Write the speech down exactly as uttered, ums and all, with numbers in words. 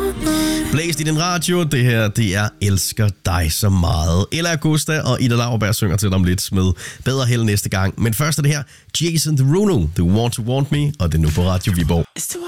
Blæst i din radio, det her, det er Elsker dig så meget. Ella Augusta og Ida Lauerberg synger til dig om lidt med Bedre Held næste gang. Men først er det her, Jason Derulo, The Want to Want Me, og det er nu på Radio Viborg.